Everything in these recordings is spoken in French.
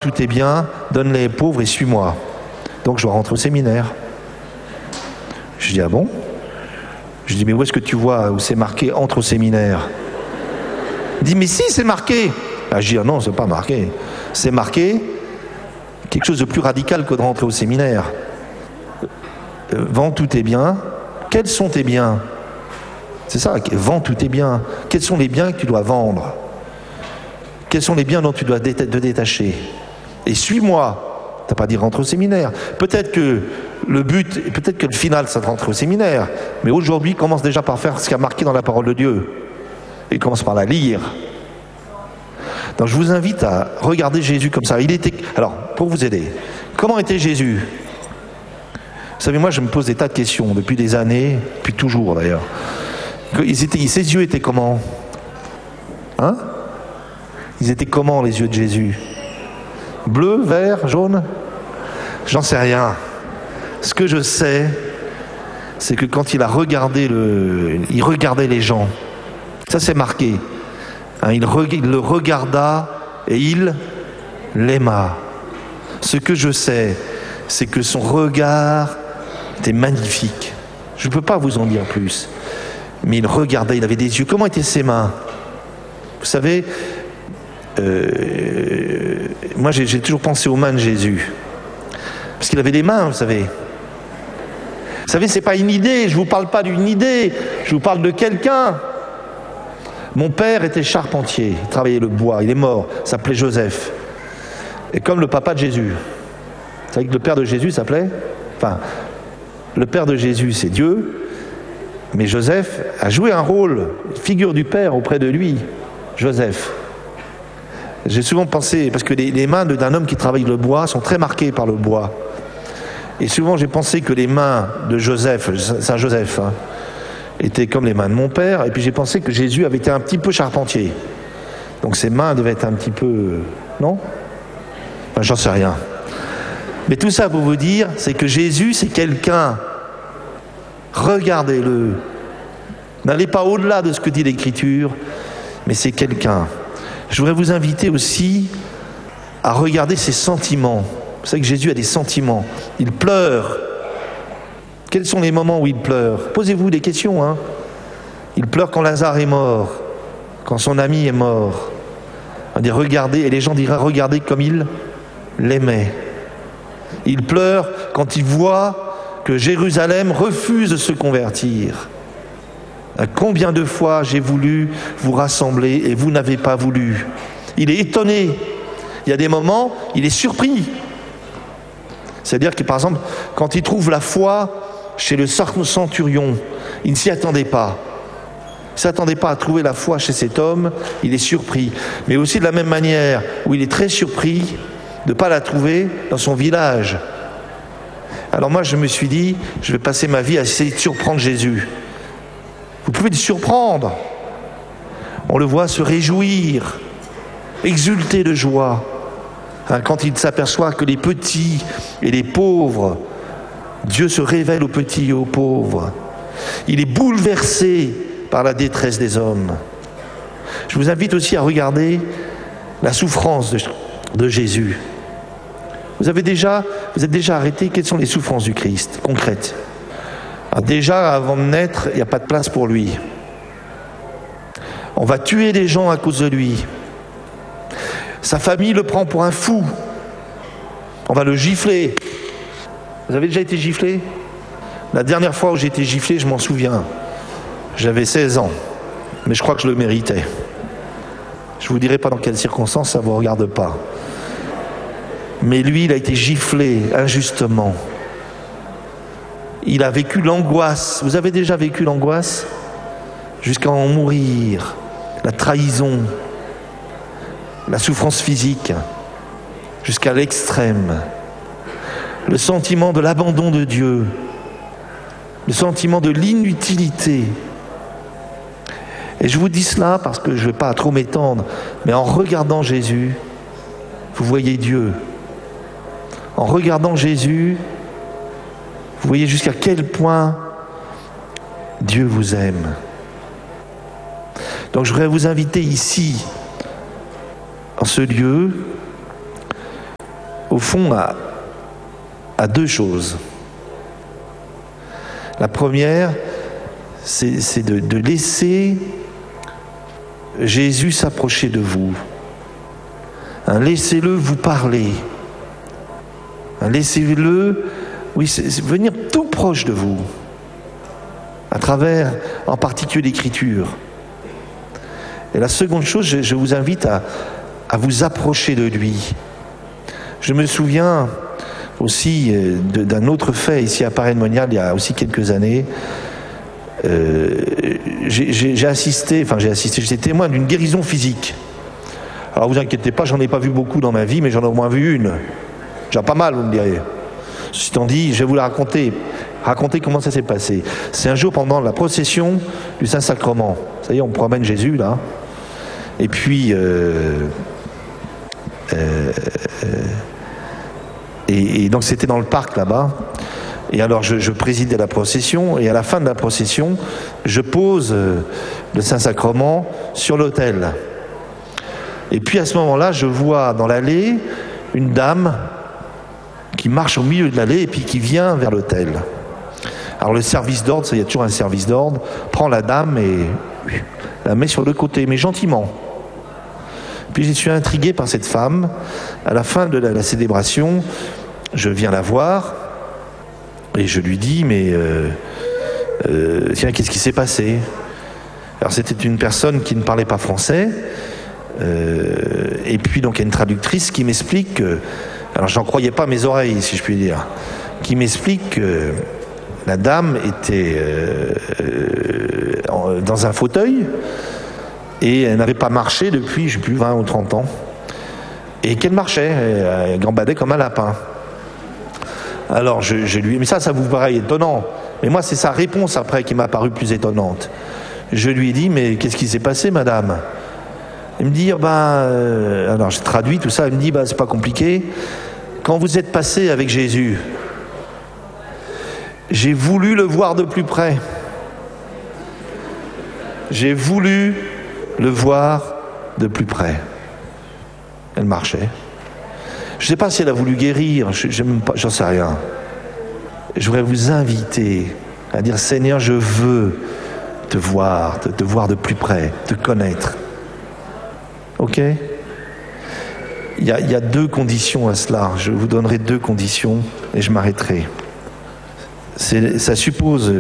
tous tes biens, donne-les aux pauvres et suis-moi. Donc je dois rentrer au séminaire. Je dis, ah bon? Je dis, mais où est-ce que tu vois où c'est marqué entre au séminaire? Il dit, mais si, c'est marqué. Ah, je dis, ah non, c'est pas marqué. C'est marqué quelque chose de plus radical que de rentrer au séminaire. Vends tous tes biens. Quels sont tes biens? C'est ça, vends tous tes biens. Quels sont les biens que tu dois vendre? Quels sont les biens dont tu dois te détacher? Et suis-moi. Tu n'as pas dit rentrer au séminaire. Peut-être que le but, peut-être que le final, c'est de rentrer au séminaire. Mais aujourd'hui, commence déjà par faire ce qu'il y a marqué dans la parole de Dieu. Et commence par la lire. Donc je vous invite à regarder Jésus comme ça. Alors, pour vous aider, comment était Jésus? Vous savez, moi, je me pose des tas de questions depuis des années, depuis toujours d'ailleurs. Ses yeux étaient comment? Hein? Ils étaient comment, les yeux de Jésus? Bleu, vert, jaune? J'en sais rien. Ce que je sais, c'est que quand il a regardé il regardait les gens. Ça, c'est marqué. Hein, il le regarda et il l'aima. Ce que je sais, c'est que son regard était magnifique. Je ne peux pas vous en dire plus. Mais il regardait, il avait des yeux. Comment étaient ses mains? Vous savez, moi j'ai toujours pensé aux mains de Jésus. Parce qu'il avait des mains, vous savez. Vous savez, c'est pas une idée, je ne vous parle pas d'une idée, je vous parle de quelqu'un. Mon père était charpentier, il travaillait le bois, il est mort, il s'appelait Joseph. Et comme le papa de Jésus. Vous savez que le père de Jésus s'appelait? Enfin, le père de Jésus, c'est Dieu, mais Joseph a joué un rôle, figure du père auprès de lui, Joseph. J'ai souvent pensé, parce que les mains d'un homme qui travaille le bois sont très marquées par le bois. Et souvent j'ai pensé que les mains de Joseph, Saint Joseph, hein, étaient comme les mains de mon père, et puis j'ai pensé que Jésus avait été un petit peu charpentier. Donc ses mains devaient être un petit peu... Non? Enfin, j'en sais rien. Mais tout ça pour vous dire, c'est que Jésus, c'est quelqu'un. Regardez-le. N'allez pas au-delà de ce que dit l'Écriture, mais c'est quelqu'un. Je voudrais vous inviter aussi à regarder ses sentiments. Vous savez que Jésus a des sentiments. Il pleure. Quels sont les moments où il pleure? Posez-vous des questions. Hein. Il pleure quand Lazare est mort, quand son ami est mort. On dit regardez, et les gens diraient regardez comme il l'aimait. Il pleure quand il voit que Jérusalem refuse de se convertir. Combien de fois j'ai voulu vous rassembler et vous n'avez pas voulu? Il est étonné. Il y a des moments, il est surpris. C'est-à-dire que par exemple, quand il trouve la foi chez le centurion, il ne s'y attendait pas. Il ne s'attendait pas à trouver la foi chez cet homme, il est surpris. Mais aussi de la même manière où il est très surpris de ne pas la trouver dans son village. Alors moi je me suis dit, je vais passer ma vie à essayer de surprendre Jésus. Vous pouvez le surprendre. On le voit se réjouir, exulter de joie. Hein, quand il s'aperçoit que les petits et les pauvres, Dieu se révèle aux petits et aux pauvres. Il est bouleversé par la détresse des hommes. Je vous invite aussi à regarder la souffrance de Jésus. Vous êtes déjà arrêté, quelles sont les souffrances du Christ, concrètes? Alors déjà, avant de naître, il n'y a pas de place pour lui. On va tuer des gens à cause de lui. Sa famille le prend pour un fou. On va le gifler. Vous avez déjà été giflé? La dernière fois où j'ai été giflé, je m'en souviens. J'avais 16 ans, mais je crois que je le méritais. Je ne vous dirai pas dans quelles circonstances, ça ne vous regarde pas. Mais lui, il a été giflé injustement. Il a vécu l'angoisse. Vous avez déjà vécu l'angoisse? Jusqu'à en mourir. La trahison. La souffrance physique. Jusqu'à l'extrême. Le sentiment de l'abandon de Dieu. Le sentiment de l'inutilité. Et je vous dis cela parce que je ne vais pas trop m'étendre, mais en regardant Jésus, vous voyez Dieu. En regardant Jésus, vous voyez jusqu'à quel point Dieu vous aime. Donc je voudrais vous inviter ici, en ce lieu, au fond, à deux choses. La première, c'est de laisser Jésus s'approcher de vous. Laissez-le vous parler. Laissez-le venir tout proche de vous, à travers, en particulier, l'Écriture. Et la seconde chose, je vous invite à vous approcher de lui. Je me souviens aussi d'un autre fait ici à Paray-le-Monial, il y a aussi quelques années. J'ai assisté, j'étais témoin d'une guérison physique. Alors vous inquiétez pas, j'en ai pas vu beaucoup dans ma vie, mais j'en ai au moins vu une. Déjà pas mal, vous me direz. Ceci étant dit, je vais vous la raconter comment ça s'est passé. C'est un jour pendant la procession du Saint-Sacrement. Ça y est, on promène Jésus là. Et puis et donc c'était dans le parc là-bas. Et alors je présidais la procession, et à la fin de la procession, je pose le Saint-Sacrement sur l'autel. Et puis à ce moment-là, je vois dans l'allée une dame qui marche au milieu de l'allée et puis qui vient vers l'autel. Alors le service d'ordre, il y a toujours un service d'ordre, prend la dame et la met sur le côté, mais gentiment. Puis je suis intrigué par cette femme. À la fin de la célébration, je viens la voir et je lui dis, mais tiens, qu'est-ce qui s'est passé? Alors c'était une personne qui ne parlait pas français, et puis donc il y a une traductrice qui m'explique que, alors j'en croyais pas mes oreilles, si je puis dire, qui m'explique que la dame était dans un fauteuil et elle n'avait pas marché depuis, je ne sais plus, 20 ou 30 ans, et qu'elle marchait, elle gambadait comme un lapin. Alors je lui ai dit, mais ça vous paraît étonnant, mais moi c'est sa réponse après qui m'a paru plus étonnante. Je lui ai dit, mais qu'est-ce qui s'est passé, madame? Elle me dit, alors j'ai traduit tout ça, elle me dit, c'est pas compliqué. Quand vous êtes passé avec Jésus, j'ai voulu le voir de plus près. J'ai voulu le voir de plus près. Elle marchait. Je ne sais pas si elle a voulu guérir, j'en sais rien. Je voudrais vous inviter à dire, Seigneur, je veux te voir de plus près, te connaître. Ok ? Il y a deux conditions à cela. Je vous donnerai deux conditions et je m'arrêterai. Ça suppose,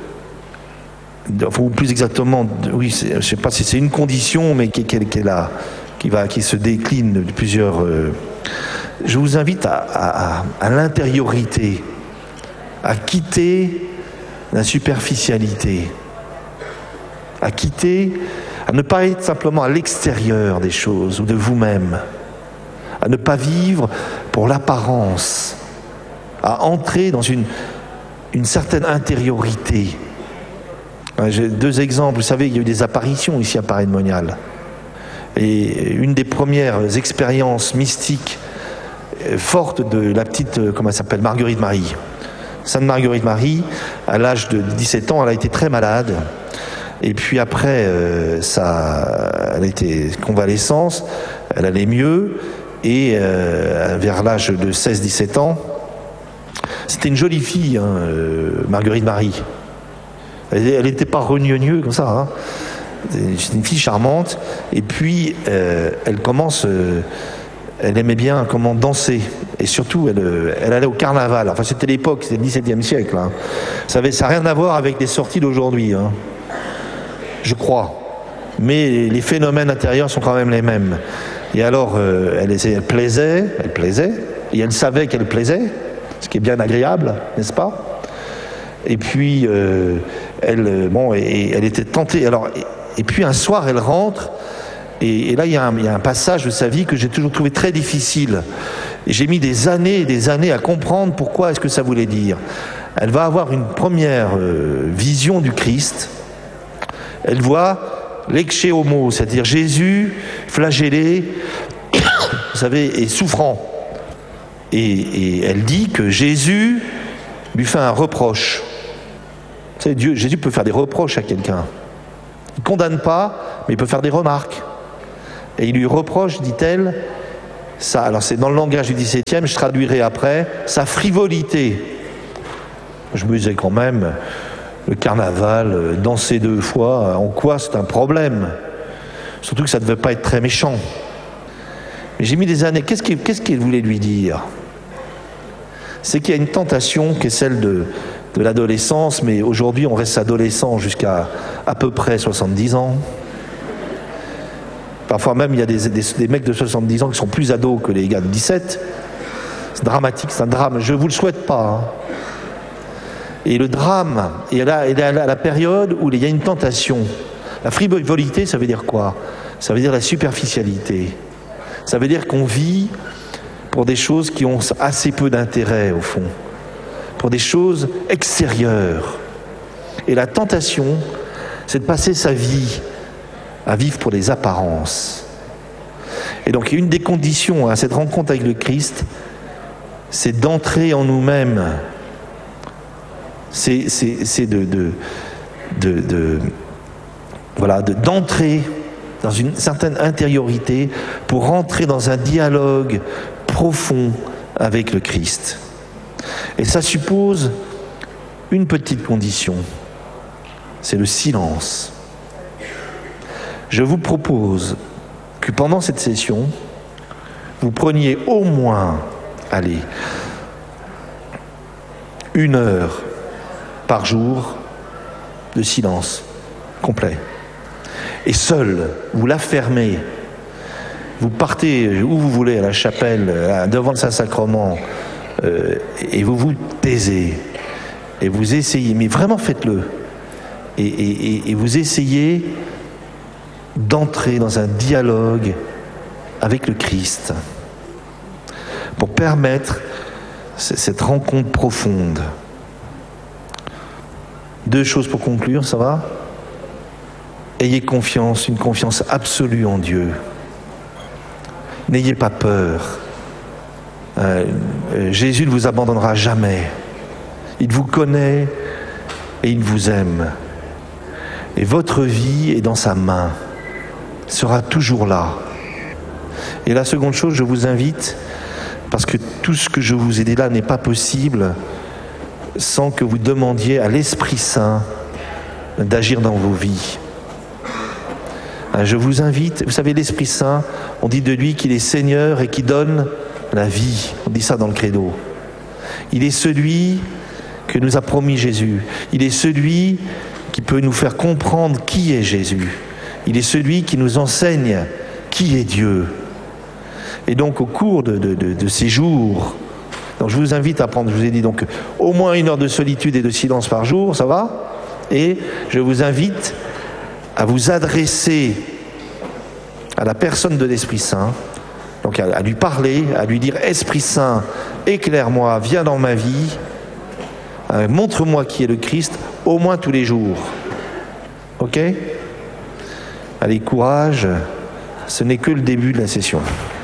ou plus exactement, oui, je ne sais pas si c'est une condition, mais qui se décline de plusieurs. Je vous invite à l'intériorité, à quitter la superficialité, à ne pas être simplement à l'extérieur des choses ou de vous-même, à ne pas vivre pour l'apparence, à entrer dans une certaine intériorité. J'ai deux exemples. Vous savez, il y a eu des apparitions ici à Paray-le-Monial. Et une des premières expériences mystiques fortes de la petite, comment elle s'appelle, Marguerite Marie. Sainte Marguerite Marie, à l'âge de 17 ans, elle a été très malade. Et puis après, elle a été convalescence, elle allait mieux. Et vers l'âge de 16-17 ans, c'était une jolie fille, Marguerite Marie. Elle n'était pas reniogneux comme ça. C'était une fille charmante. Et puis, elle aimait bien comment danser. Et surtout, elle allait au carnaval. Enfin, c'était l'époque, c'était le XVIIe siècle. Vous savez, ça n'a rien à voir avec les sorties d'aujourd'hui. Je crois. Mais les phénomènes intérieurs sont quand même les mêmes. Et alors, elle plaisait, et elle savait qu'elle plaisait, ce qui est bien agréable, n'est-ce pas? Et puis, elle était tentée. Alors, et puis un soir, elle rentre, et là, il y a un passage de sa vie que j'ai toujours trouvé très difficile. Et j'ai mis des années et des années à comprendre pourquoi est-ce que ça voulait dire. Elle va avoir une première vision du Christ. Elle voit l'exché homo, c'est-à-dire Jésus flagellé, vous savez, et souffrant. Et elle dit que Jésus lui fait un reproche. Vous savez, Jésus peut faire des reproches à quelqu'un. Il ne condamne pas, mais il peut faire des remarques. Et il lui reproche, dit-elle, alors c'est dans le langage du XVIIe, je traduirai après, sa frivolité. Je me disais quand même, le carnaval, danser 2 fois, en quoi c'est un problème? Surtout que ça ne devait pas être très méchant. Mais j'ai mis des années, qu'est-ce qu'il voulait lui dire? C'est qu'il y a une tentation qui est celle de l'adolescence, mais aujourd'hui on reste adolescent jusqu'à à peu près 70 ans. Parfois même il y a des mecs de 70 ans qui sont plus ados que les gars de 17. C'est dramatique, c'est un drame, je ne vous le souhaite pas. Hein. Et le drame, il y a la période où il y a une tentation. La frivolité, ça veut dire quoi? Ça veut dire la superficialité. Ça veut dire qu'on vit pour des choses qui ont assez peu d'intérêt au fond, pour des choses extérieures. Et la tentation, c'est de passer sa vie à vivre pour les apparences. Et donc une des conditions à cette rencontre avec le Christ, c'est d'entrer en nous-mêmes. C'est d'entrer dans une certaine intériorité pour rentrer dans un dialogue profond avec le Christ. Et ça suppose une petite condition, c'est le silence. Je vous propose que pendant cette session, vous preniez au moins, 1 heure par jour de silence complet. Et seul, vous la fermez. Vous partez où vous voulez, à la chapelle, devant le Saint-Sacrement, et vous vous taisez. Et vous essayez, mais vraiment faites-le. Et vous essayez d'entrer dans un dialogue avec le Christ pour permettre cette rencontre profonde. 2 choses pour conclure, ça va? Ayez confiance, une confiance absolue en Dieu. N'ayez pas peur. Jésus ne vous abandonnera jamais. Il vous connaît et il vous aime. Et votre vie est dans sa main. Il sera toujours là. Et la seconde chose, je vous invite, parce que tout ce que je vous ai dit là n'est pas possible sans que vous demandiez à l'Esprit Saint d'agir dans vos vies. Je vous invite, vous savez, l'Esprit Saint, on dit de lui qu'il est Seigneur et qu'il donne la vie. On dit ça dans le credo. Il est celui que nous a promis Jésus. Il est celui qui peut nous faire comprendre qui est Jésus. Il est celui qui nous enseigne qui est Dieu. Et donc au cours de ces jours, donc je vous invite à prendre, je vous ai dit donc au moins 1 heure de solitude et de silence par jour, ça va? Et je vous invite à vous adresser à la personne de l'Esprit Saint, donc à lui parler, à lui dire « Esprit Saint, éclaire-moi, viens dans ma vie, montre-moi qui est le Christ, au moins tous les jours. » Ok? Allez, courage, ce n'est que le début de la session.